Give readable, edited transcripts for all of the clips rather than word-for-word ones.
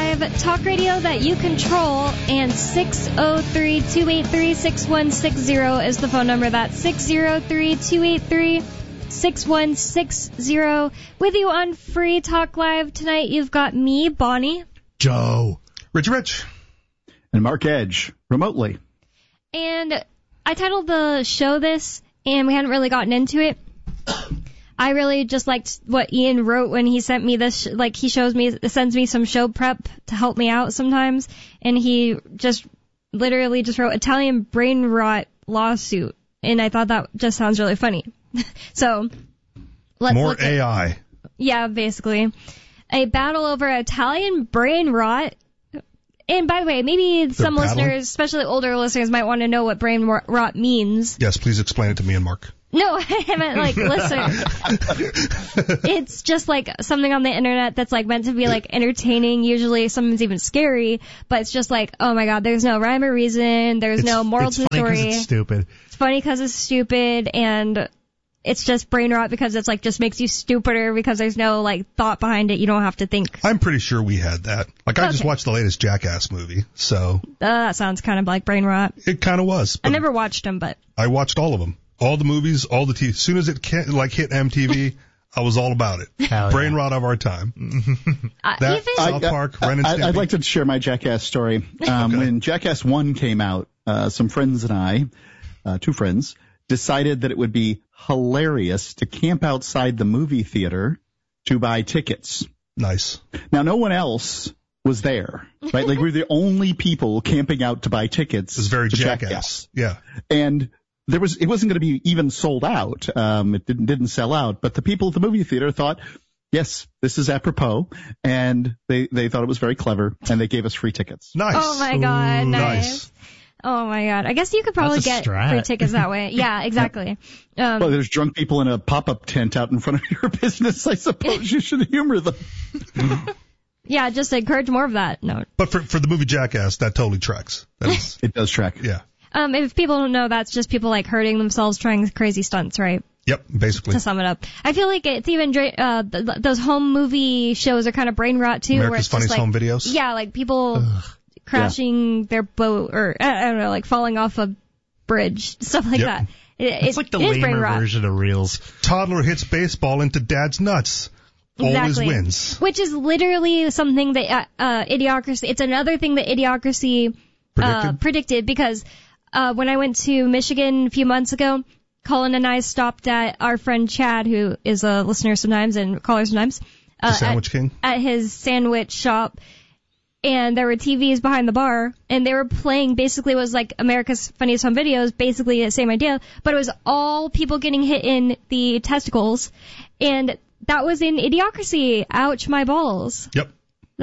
Live, talk radio that you control, and 603-283-6160 is the phone number. That's 603-283-6160. With you on Free Talk Live tonight, you've got me, Bonnie. Joe. Rich. And Mark Edge, remotely. And I titled the show this, and we hadn't really gotten into it. I really just liked what Ian wrote when he sent me this, he sends me some show prep to help me out sometimes, and he just literally just wrote Italian brain rot lawsuit, and I thought that just sounds really funny. So, let's more look AI. Yeah, basically. A battle over Italian brain rot. And by the way, maybe some listeners, especially older listeners, might want to know what brain rot means. Yes, please explain it to me and Mark. No, I meant listeners. It's just something on the internet that's meant to be entertaining, usually sometimes even scary, but it's just oh my god, there's no rhyme or reason, there's no moral to the story. It's stupid. It's funny because it's stupid, and it's just brain rot because it's just makes you stupider because there's no thought behind it. You don't have to think. I'm pretty sure we had that. I just watched the latest Jackass movie, so. That sounds kind of like brain rot. It kind of was. I never watched them, but. I watched all of them. All the movies, all the TV. As soon as it hit MTV, I was all about it. Brain rot of our time. South Park, Ren and Stimpy. I'd like to share my Jackass story. Okay. When Jackass 1 came out, some friends and I, two friends, decided that it would be hilarious to camp outside the movie theater to buy tickets. Nice. Now, no one else was there, right? We were the only people camping out to buy tickets. It was very Jackass. Yeah. And it wasn't going to be even sold out. It didn't sell out, but the people at the movie theater thought, yes, this is apropos, and they thought it was very clever, and they gave us free tickets. Nice. Oh my god, nice. Oh my god. I guess you could probably get free tickets that way. Yeah, exactly. Well, there's drunk people in a pop-up tent out in front of your business. I suppose you should humor them. Yeah, just encourage more of that. No. But for the movie Jackass, that totally tracks. It does track. Yeah. If people don't know, that's just people hurting themselves trying crazy stunts, right? Yep, basically. To sum it up. I feel like it's even, those home movie shows are kind of brain rot too. America's where it's Funniest just Home Videos? Yeah, people crashing their boat or, I don't know, falling off a bridge, stuff like that. It's like the lamer version of Reels. Toddler hits baseball into dad's nuts. Exactly. Always wins. Which is literally something that Idiocracy, it's another thing that Idiocracy predicted because when I went to Michigan a few months ago, Colin and I stopped at our friend Chad, who is a listener sometimes and caller sometimes. The Sandwich King? At his sandwich shop. And there were TVs behind the bar, and they were playing basically was America's Funniest Home Videos, basically the same idea, but it was all people getting hit in the testicles, and that was in Idiocracy. Ouch, my balls. Yep.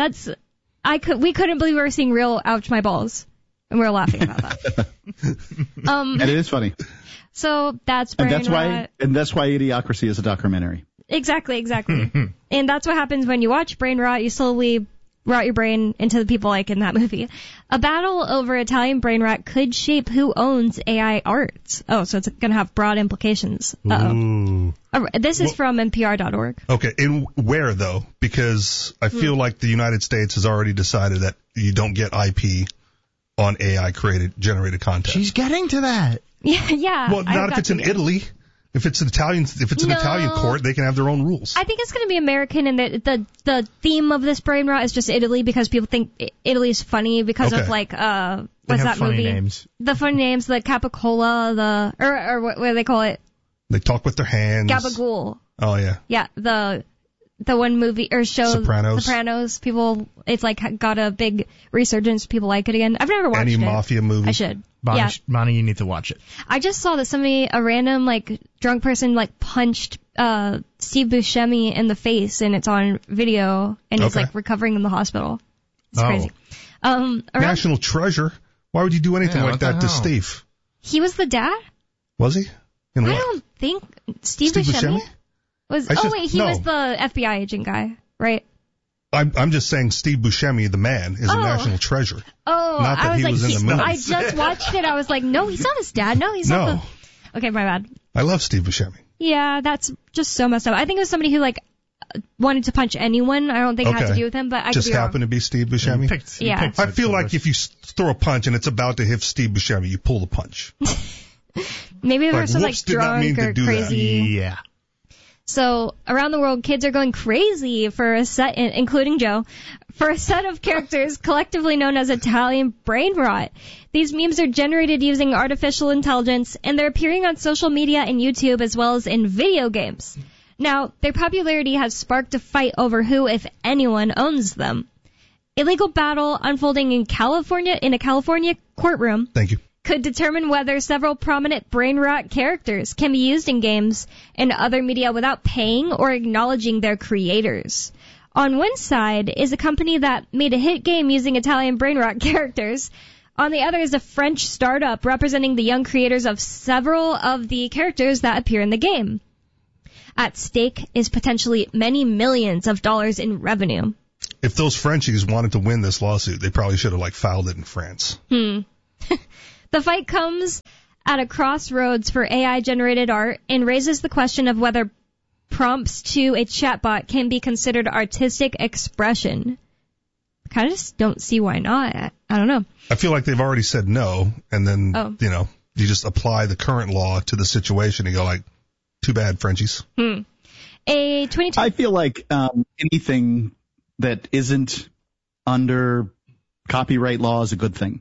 We couldn't believe we were seeing real ouch, my balls, and we were laughing about that. And it is funny. So that's brain rot. And that's why Idiocracy is a documentary. Exactly. And that's what happens when you watch brain rot. You slowly rot your brain into the people in that movie. A battle over Italian brain rot could shape who owns AI art. Oh, so it's going to have broad implications. Uh-oh. This is from NPR.org. Okay, and where, though? Because I feel like the United States has already decided that you don't get IP on AI-generated content. She's getting to that. Yeah. Well, not if it's in Italy. If it's an Italian court, they can have their own rules. I think it's going to be American, and the theme of this brain rot is just Italy because people think Italy is funny because of what's that movie? Names. The funny names, the Capicola, or what do they call it? They talk with their hands. Gabagool. Oh yeah. Yeah, the one movie or show Sopranos. People, it's got a big resurgence. People like it again. I've never watched Any mafia movie. I should. Bonnie, you need to watch it. I just saw that a random drunk person punched Steve Buscemi in the face, and it's on video, and he's recovering in the hospital. It's crazy. National treasure. Why would you do anything like that to Steve? He was the dad? Was he? I don't think Steve Buscemi was. He was the FBI agent guy, right? I'm just saying Steve Buscemi, the man, is a national treasure. Oh, not that he was in the movie. I just watched it. I was like, no, he's not his dad. No, he's not. Okay, my bad. I love Steve Buscemi. Yeah, that's just so messed up. I think it was somebody who wanted to punch anyone. I don't think it had to do with him, but I just could be happened to be Steve Buscemi. I feel like if you throw a punch and it's about to hit Steve Buscemi, you pull the punch. Maybe there was some drunk or crazy. That. Yeah. So around the world, kids are going crazy for a set, including Joe, for a set of characters collectively known as Italian brain rot. These memes are generated using artificial intelligence, and they're appearing on social media and YouTube as well as in video games. Now, their popularity has sparked a fight over who, if anyone, owns them. A legal battle unfolding in a California courtroom. Thank you. Could determine whether several prominent brain rot characters can be used in games and other media without paying or acknowledging their creators. On one side is a company that made a hit game using Italian brain rot characters. On the other is a French startup representing the young creators of several of the characters that appear in the game. At stake is potentially many millions of dollars in revenue. If those Frenchies wanted to win this lawsuit, they probably should have filed it in France. The fight comes at a crossroads for AI-generated art and raises the question of whether prompts to a chatbot can be considered artistic expression. I kind of just don't see why not. I don't know. I feel like they've already said no, and then, you just apply the current law to the situation and go too bad, Frenchies. I feel like anything that isn't under copyright law is a good thing.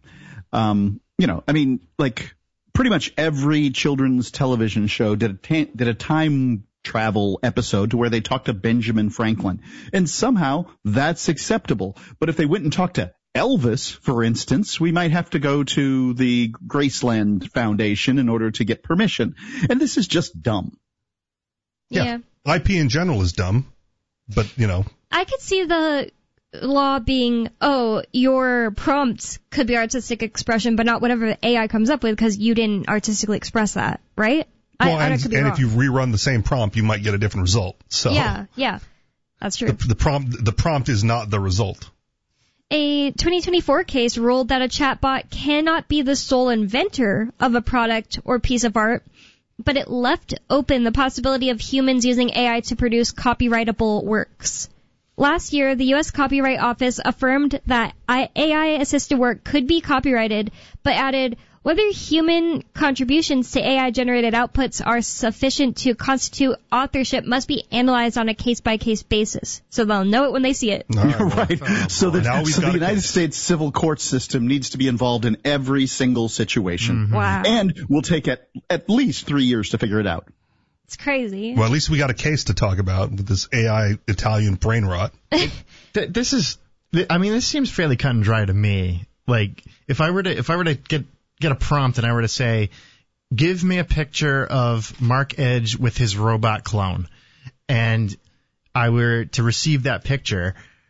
Pretty much every children's television show did a time travel episode to where they talked to Benjamin Franklin. And somehow that's acceptable. But if they went and talked to Elvis, for instance, we might have to go to the Graceland Foundation in order to get permission. And this is just dumb. Yeah. IP in general is dumb, but, I could see the law being, your prompts could be artistic expression, but not whatever the AI comes up with because you didn't artistically express that, right? Well, and if you rerun the same prompt, you might get a different result. So yeah, that's true. The prompt is not the result. A 2024 case ruled that a chatbot cannot be the sole inventor of a product or piece of art, but it left open the possibility of humans using AI to produce copyrightable works. Last year, the U.S. Copyright Office affirmed that AI-assisted work could be copyrighted, but added, whether human contributions to AI-generated outputs are sufficient to constitute authorship must be analyzed on a case-by-case basis. So they'll know it when they see it. Right. So the United States civil court system needs to be involved in every single situation. Mm-hmm. Wow. And we'll take at least 3 years to figure it out. It's crazy. Well, at least we got a case to talk about with this AI Italian brain rot. This seems fairly cut and dry to me. If I were to get a prompt and I were to say, give me a picture of Mark Edge with his robot clone, and I were to receive that picture,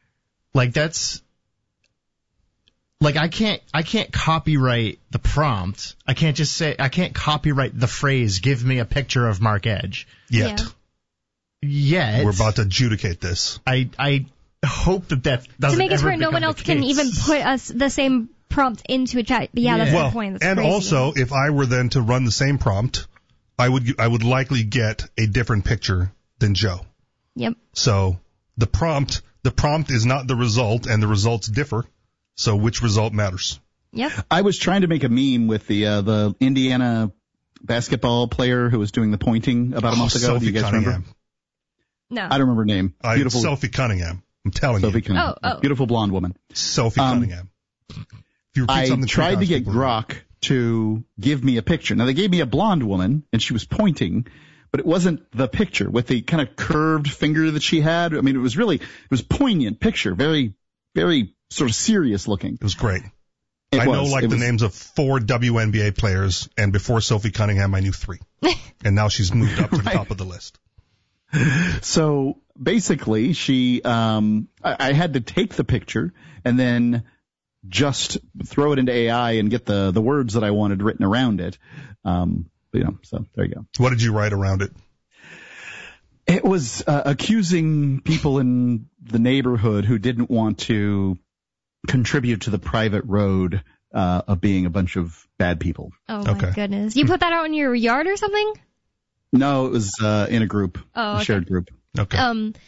I can't copyright the prompt. I can't copyright the phrase, give me a picture of Mark Edge. Yet. We're about to adjudicate this. I hope that doesn't to make it where no one else can even put us the same prompt into a chat. Yeah, that's the point. That's and crazy. Also, if I were then to run the same prompt, I would likely get a different picture than Joe. Yep. So the prompt is not the result, and the results differ. So which result matters? Yep. I was trying to make a meme with the Indiana basketball player who was doing the pointing about a month ago. Sophie Do you guys Cunningham. remember? No. I don't remember her name. Beautiful Sophie Cunningham. I'm telling Sophie you. Cunningham. Oh. Beautiful blonde woman. Sophie Cunningham. I tried to get Grok to give me a picture. Now, they gave me a blonde woman, and she was pointing, but it wasn't the picture with the kind of curved finger that she had. I mean, it was poignant picture, very, very sort of serious looking. It was great. I know the names of 4 WNBA players, and before Sophie Cunningham, I knew 3. And now she's moved up to the top of the list. So basically, I had to take the picture and then just throw it into AI and get the words that I wanted written around it. So there you go. What did you write around it? It was accusing people in the neighborhood who didn't want to contribute to the private road of being a bunch of bad people. Oh, my goodness. You put that out in your yard or something? No, it was in a group, a shared group. Okay.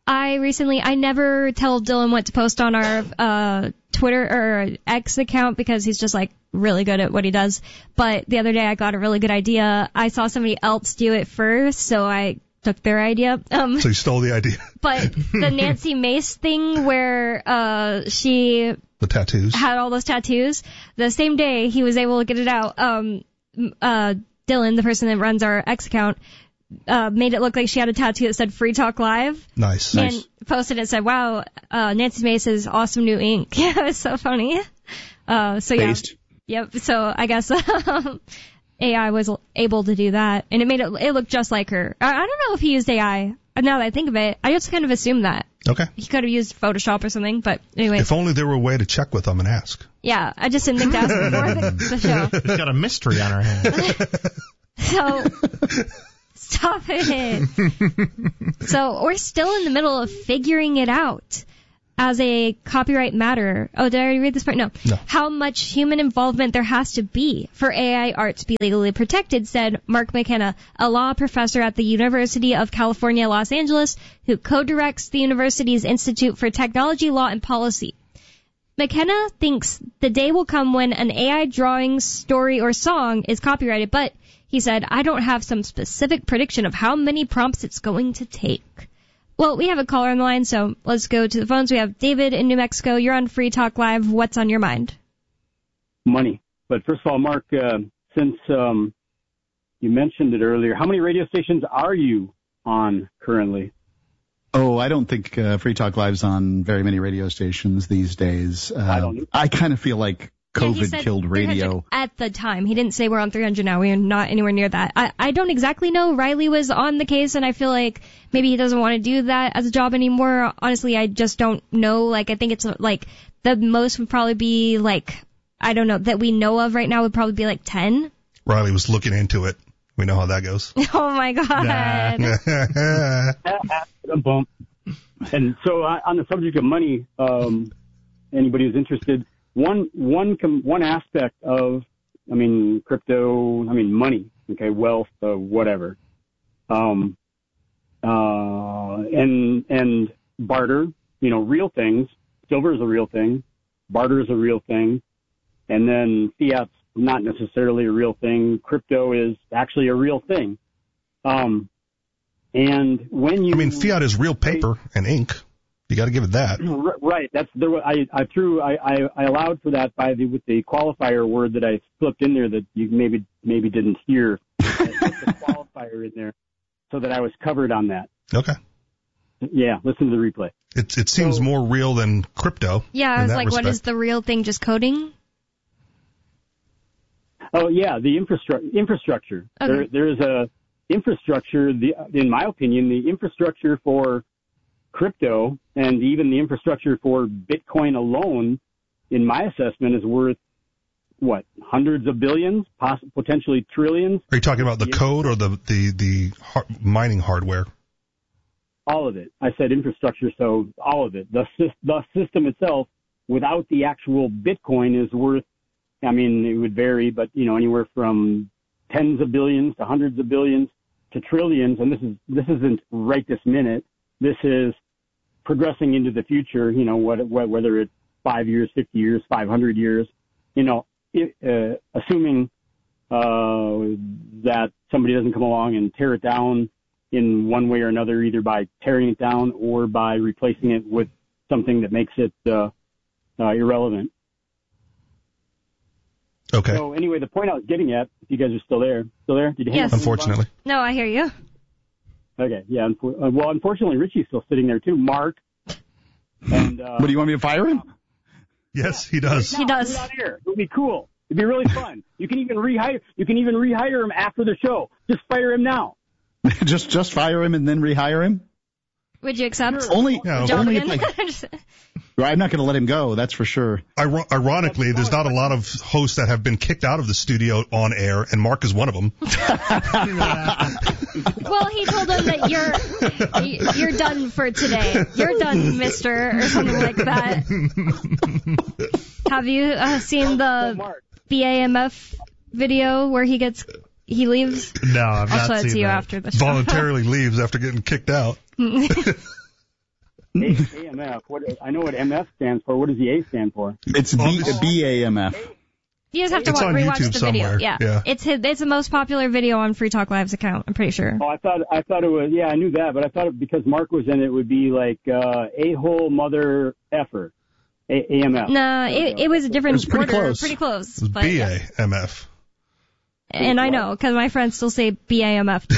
I never tell Dylan what to post on our Twitter or X account because he's just like really good at what he does. But the other day I got a really good idea. I saw somebody else do it first, so I took their idea. So you stole the idea. But the Nancy Mace thing where the tattoos had all those tattoos, the same day he was able to get it out. Dylan, the person that runs our X account, made it look like she had a tattoo that said Free Talk Live. Nice. And posted it, said, wow, Nancy Mace's awesome new ink. Yeah, it was so funny. Based. Yep. So I guess AI was able to do that, and it made it look just like her. I don't know if he used AI. Now that I think of it, I just kind of assumed that. Okay. He could have used Photoshop or something, but anyway. If only there were a way to check with them and ask. Yeah, I just didn't think to ask before the show. She's got a mystery on her hands. So, stop it. So, we're still in the middle of figuring it out as a copyright matter. Oh, did I already read this part? No. How much human involvement there has to be for AI art to be legally protected, said Mark McKenna, a law professor at the University of California, Los Angeles, who co-directs the university's Institute for Technology, Law, and Policy. McKenna thinks the day will come when an AI drawing, story, or song is copyrighted, but he said, I don't have some specific prediction of how many prompts it's going to take. Well, we have a caller on the line, so let's go to the phones. We have David in New Mexico. You're on Free Talk Live. What's on your mind? Money. But first of all, Mark, since you mentioned it earlier, how many radio stations are you on currently? Oh, I don't think Free Talk Live's on very many radio stations these days. I don't. I kind of feel like COVID killed radio. At the time. He didn't say we're on 300 now. We are not anywhere near that. I don't exactly know. Riley was on the case, and I feel like maybe he doesn't want to do that as a job anymore. Honestly, I just don't know. Like, I think it's like the most would probably be like, I don't know, that we know of right now would probably be like 10. Riley was looking into it. We know how that goes. Oh, my God. Bump. And so on the subject of money, anybody who's interested, one aspect of, crypto, money, okay, wealth, whatever, and barter, real things. Silver is a real thing. Barter is a real thing. And then fiat's not necessarily a real thing. Crypto is actually a real thing. And when you... fiat is real paper and ink. You got to give it that. Right. That's I allowed for that with the qualifier word that I flipped in there that you maybe didn't hear. I put the qualifier in there so that I was covered on that. Okay. Yeah. Listen to the replay. It seems more real than crypto. Yeah. I was like, respect. What is the real thing? Just coding? Oh yeah, the infrastructure. Okay. There is a infrastructure. In my opinion, the infrastructure for crypto and even the infrastructure for Bitcoin alone, in my assessment, is worth hundreds of billions, potentially trillions. Are you talking about the code or the mining hardware? All of it. I said infrastructure, so all of it. The system itself, without the actual Bitcoin, is worth. It would vary, but anywhere from tens of billions to hundreds of billions to trillions. And this isn't right this minute. This is progressing into the future. Whether it's 5 years, 50 years, 500 years. Assuming that somebody doesn't come along and tear it down in one way or another, either by tearing it down or by replacing it with something that makes it irrelevant. Okay. So anyway, the point I was getting at, if you guys are still there? Did you yes. Unfortunately. No, I hear you. Okay, yeah. Well, unfortunately, Richie's still sitting there too. Mark. And what, do you want me to fire him? Yes, he does. He does. It would be cool. It'd be really fun. You can even rehire him after the show. Just fire him now. just fire him and then rehire him? Would you accept? Sure. Only if I'm not going to let him go, that's for sure. Ironically, there's not a lot of hosts that have been kicked out of the studio on air, and Mark is one of them. Well, he told him that you're done for today. You're done, mister, or something like that. Have you seen the BAMF video where he leaves? No, I've not seen that. I'll show it to you after the show. Voluntarily leaves after getting kicked out. AMF. I know what MF stands for. What does the A stand for? It's BAMF. You just have to rewatch the video. Yeah. It's the most popular video on Free Talk Live's account, I'm pretty sure. Oh, I thought it was, I knew that, but I thought because Mark was in it would be like, a-hole mother effer. AMF. No, it was a different order. Pretty close. It was BAMF. And I know, because my friends still say BAMF.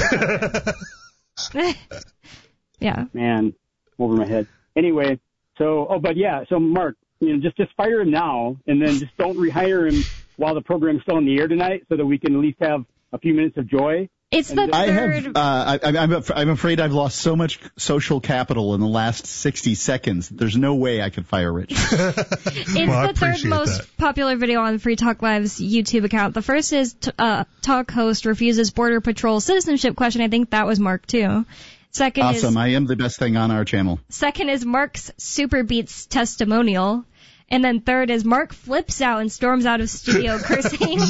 Yeah. Man, over my head. Anyway, so Mark, just fire him now, and then just don't rehire him while the program's still on the air tonight, so that we can at least have a few minutes of joy. It's the third. I'm afraid I've lost so much social capital in the last 60 seconds. There's no way I could fire Rich. It's the third most popular video on Free Talk Live's YouTube account. The first is Talk Host refuses Border Patrol citizenship question. I think that was Mark too. Second awesome. I am the best thing on our channel. Second is Mark's Super Beats testimonial. And then third is Mark flips out and storms out of studio cursing.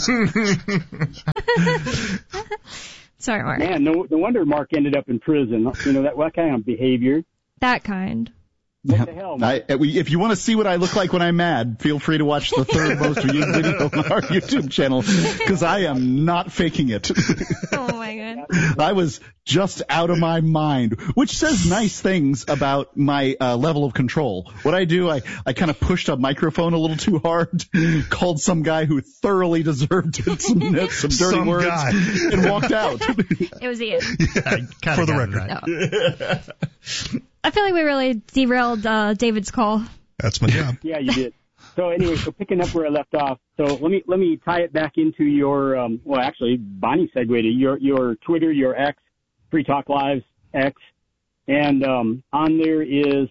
Sorry, Mark. Man, no wonder Mark ended up in prison. What kind of behavior? That kind. What the hell, Mark? If you want to see what I look like when I'm mad, feel free to watch the third most viewed video on our YouTube channel, because I am not faking it. Oh, my God. I was just out of my mind, which says nice things about my level of control. What I do, I kind of pushed a microphone a little too hard, called some guy who thoroughly deserved it some dirty words, and walked out. It was Ian. Yeah, for the record. No. I feel like we really derailed David's call. That's my job. Yeah, you did. So anyway, picking up where I left off. So let me tie it back into your actually Bonnie segued to your Twitter, your X, Free Talk Live's X, and on there is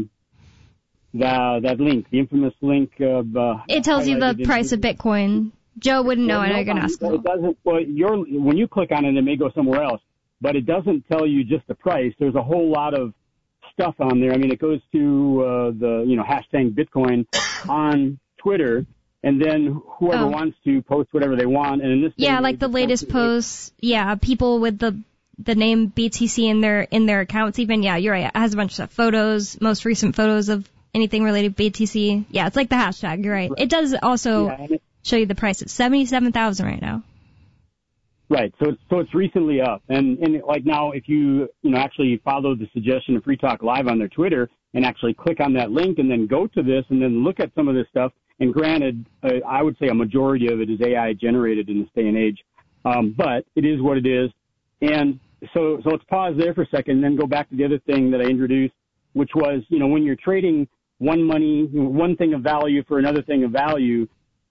that link, the infamous link of. It tells you the price of Bitcoin. Joe wouldn't know it. I can ask him. It doesn't. Well, when you click on it, it may go somewhere else, but it doesn't tell you just the price. There's a whole lot of stuff on there. I mean, it goes to the hashtag Bitcoin on Twitter, and then whoever wants to post whatever they want. And in this like the latest posts, people with the name BTC in their accounts. Even you're right. It has a bunch of photos, most recent photos of anything related to BTC. Yeah, it's like the hashtag. You're right. It does also show you the price. It's $77,000 right now. Right. So it's recently up. And like now, if you actually follow the suggestion of Free Talk Live on their Twitter and actually click on that link and then go to this and then look at some of this stuff, and granted, I would say a majority of it is AI generated in this day and age. But it is what it is. And so let's pause there for a second and then go back to the other thing that I introduced, which was, when you're trading one thing of value for another thing of value,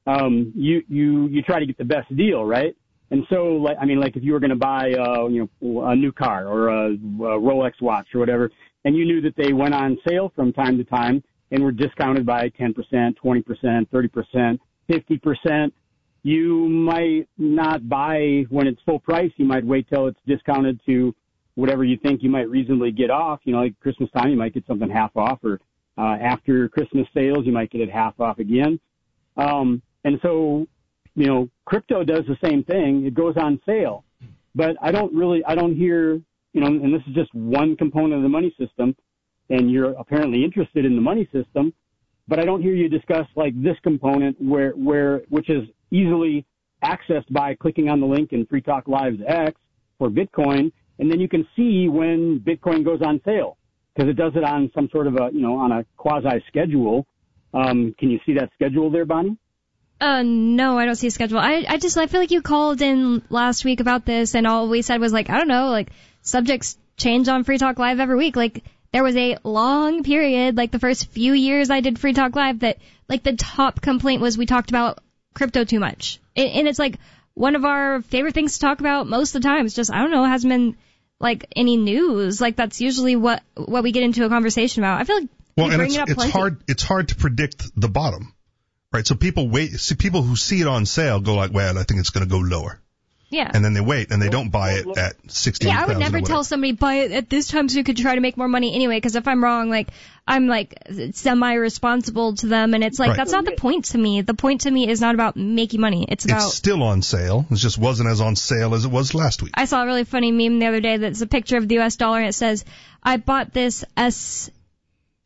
you try to get the best deal, right? And so, like if you were going to buy, a new car or a Rolex watch or whatever, and you knew that they went on sale from time to time and were discounted by 10%, 20%, 30%, 50%, you might not buy when it's full price. You might wait till it's discounted to whatever you think you might reasonably get off. Like Christmas time, you might get something half off, or after Christmas sales, you might get it half off again. And so, crypto does the same thing. It goes on sale. But I don't hear, and this is just one component of the money system, and you're apparently interested in the money system, but I don't hear you discuss like this component which is easily accessed by clicking on the link in Free Talk Live's X for Bitcoin, and then you can see when Bitcoin goes on sale, because it does it on some sort of on a quasi schedule. Can you see that schedule there, Bonnie? No, I don't see a schedule. I feel like you called in last week about this, and all we said was like, I don't know, like subjects change on Free Talk Live every week. Like there was a long period, like the first few years I did Free Talk Live, that like the top complaint was we talked about crypto too much. And it's like one of our favorite things to talk about most of the time. It's just, I don't know, it hasn't been like any news. Like that's usually what we get into a conversation about. I feel like it's hard to predict the bottom. Right, so people people who see it on sale go like, well, I think it's going to go lower. Yeah. And then they wait and they don't buy it at 60. Yeah, I would never tell somebody buy it at this time so you could try to make more money anyway, because if I'm wrong, like I'm like semi-responsible to them, and it's like that's not the point to me. The point to me is not about making money. It's still on sale. It just wasn't as on sale as it was last week. I saw a really funny meme the other day that's a picture of the US dollar, and it says, I bought this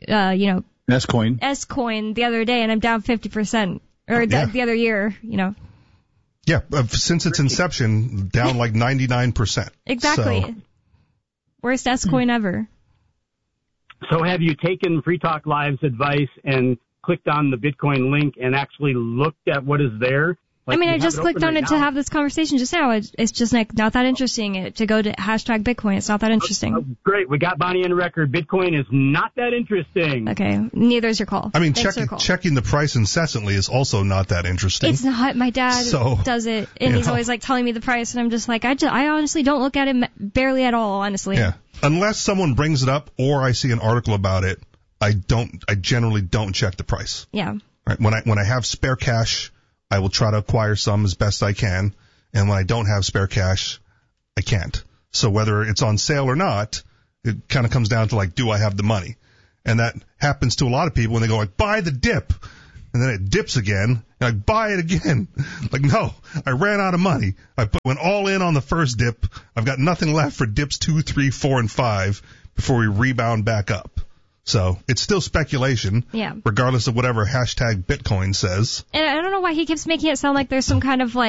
S-Coin the other day, and I'm down 50%, or the other year, Yeah, since its inception, down like 99%. Exactly. So. Worst S-Coin ever. So have you taken Free Talk Live's advice and clicked on the Bitcoin link and actually looked at what is there? I just clicked on it to have this conversation just now. It's just like not that interesting to go to hashtag Bitcoin. It's not that interesting. Oh, great. We got Bonnie on the record. Bitcoin is not that interesting. Okay. Neither is your call. Checking the price incessantly is also not that interesting. It's not. My dad does it, and he's always like telling me the price, and I'm just like, I honestly don't look at it barely at all, honestly. Yeah. Unless someone brings it up or I see an article about it, I generally don't check the price. Yeah. Right. When I have spare cash, I will try to acquire some as best I can, and when I don't have spare cash, I can't. So whether it's on sale or not, it kind of comes down to do I have the money? And that happens to a lot of people when they go buy the dip, and then it dips again, and buy it again. No, I ran out of money. I went all in on the first dip. I've got nothing left for dips 2, 3, 4, and 5 before we rebound back up. So it's still speculation, regardless of whatever hashtag Bitcoin says. And I don't know why he keeps making it sound like there's some kind of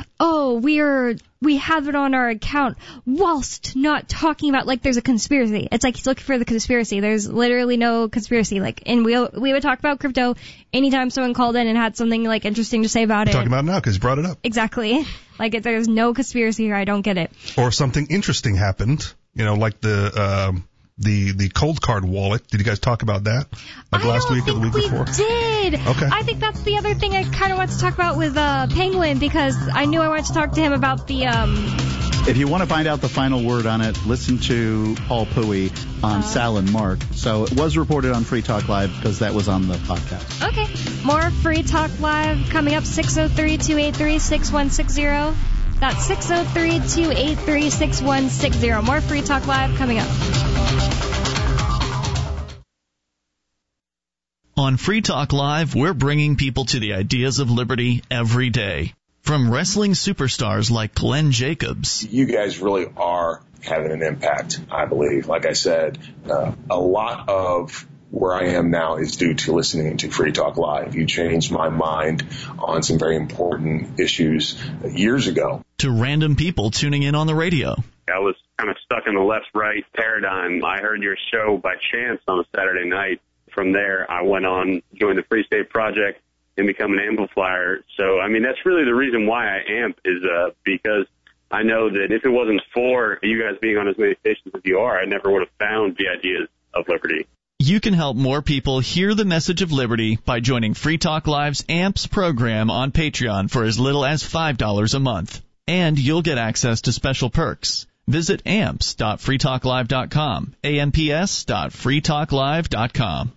we have it on our account whilst not talking about there's a conspiracy. It's like he's looking for the conspiracy. There's literally no conspiracy. And we would talk about crypto anytime someone called in and had something interesting to say about it. Talking about it now because you brought it up. Exactly. There's no conspiracy here. I don't get it. Or something interesting happened. Like the cold card wallet. Did you guys talk about that? Last week or the week before? We did. Okay. I think that's the other thing I kind of want to talk about with Penguin, because I knew I wanted to talk to him about the If you want to find out the final word on it, listen to Paul Pui on Sal and Mark. So it was reported on Free Talk Live because that was on the podcast. Okay. More Free Talk Live coming up, 603-283-6160. That's 603-283-6160. More Free Talk Live coming up. On Free Talk Live, we're bringing people to the ideas of liberty every day. From wrestling superstars like Glenn Jacobs. You guys really are having an impact, I believe. Like I said, a lot of where I am now is due to listening to Free Talk Live. You changed my mind on some very important issues years ago. To random people tuning in on the radio. I was kind of stuck in the left-right paradigm. I heard your show by chance on a Saturday night. From there, I went on, joined the Free State Project, and become an amplifier. So, that's really the reason why I amp, is because I know that if it wasn't for you guys being on as many stations as you are, I never would have found the ideas of liberty. You can help more people hear the message of liberty by joining Free Talk Live's AMPS program on Patreon for as little as $5 a month. And you'll get access to special perks. Visit amps.freetalklive.com, amps.freetalklive.com.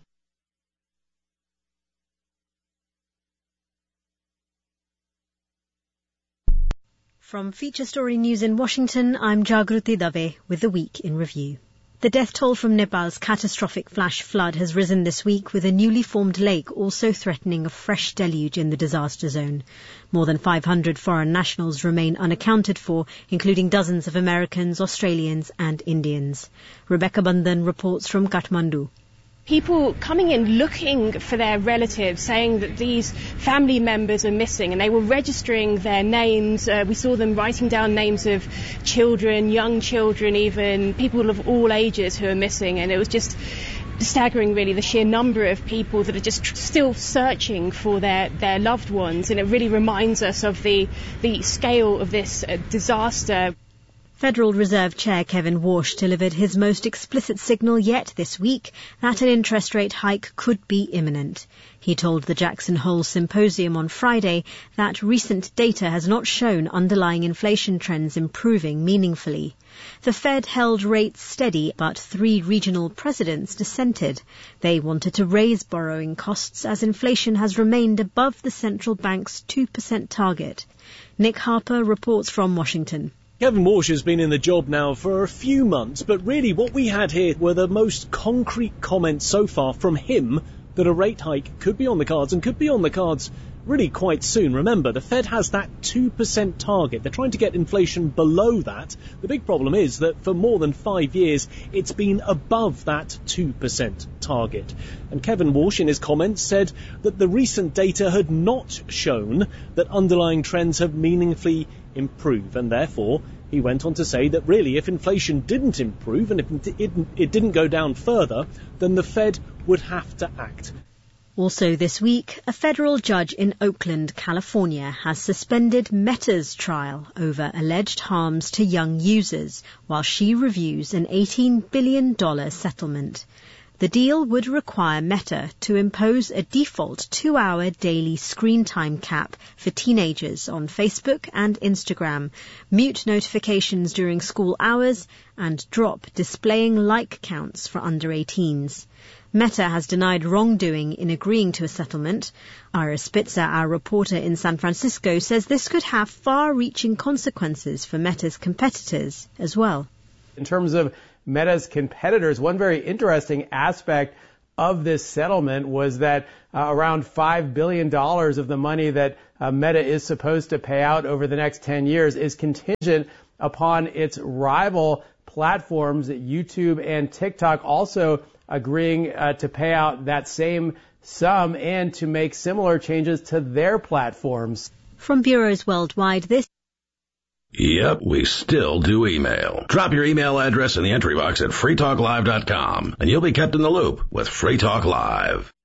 From Feature Story News in Washington, I'm Jagruti Dave with the Week in Review. The death toll from Nepal's catastrophic flash flood has risen this week, with a newly formed lake also threatening a fresh deluge in the disaster zone. More than 500 foreign nationals remain unaccounted for, including dozens of Americans, Australians and Indians. Rebecca Bandhan reports from Kathmandu. People coming in looking for their relatives, saying that these family members are missing, and they were registering their names. We saw them writing down names of children, young children, even people of all ages who are missing, and it was just staggering, really, the sheer number of people that are just still searching for their loved ones, and it really reminds us of the scale of this disaster. Federal Reserve Chair Kevin Warsh delivered his most explicit signal yet this week that an interest rate hike could be imminent. He told the Jackson Hole Symposium on Friday that recent data has not shown underlying inflation trends improving meaningfully. The Fed held rates steady, but 3 regional presidents dissented. They wanted to raise borrowing costs as inflation has remained above the central bank's 2% target. Nick Harper reports from Washington. Kevin Warsh has been in the job now for a few months, but really what we had here were the most concrete comments so far from him that a rate hike could be on the cards, and could be on the cards really quite soon. Remember, the Fed has that 2% target. They're trying to get inflation below that. The big problem is that for more than 5 years, it's been above that 2% target. And Kevin Walsh, in his comments, said that the recent data had not shown that underlying trends have meaningfully improved, and therefore he went on to say that really, if inflation didn't improve and if it didn't go down further, then the Fed would have to act. Also this week, a federal judge in Oakland, California, has suspended Meta's trial over alleged harms to young users while she reviews an $18 billion settlement. The deal would require Meta to impose a default 2-hour daily screen time cap for teenagers on Facebook and Instagram, mute notifications during school hours, and drop displaying like counts for under 18s. Meta has denied wrongdoing in agreeing to a settlement. Ira Spitzer, our reporter in San Francisco, says this could have far-reaching consequences for Meta's competitors as well. In terms of Meta's competitors, one very interesting aspect of this settlement was that around $5 billion of the money that Meta is supposed to pay out over the next 10 years is contingent upon its rival platforms, YouTube and TikTok, also agreeing to pay out that same sum and to make similar changes to their platforms. From bureaus worldwide, this. Yep, we still do email. Drop your email address in the entry box at freetalklive.com and you'll be kept in the loop with Free Talk Live.